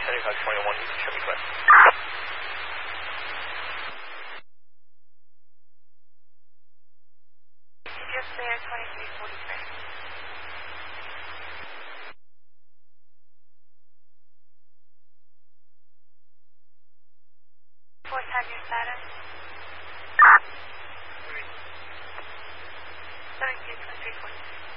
7521, you can show me clear. Just there, 2343. What time your status? 72, 2343.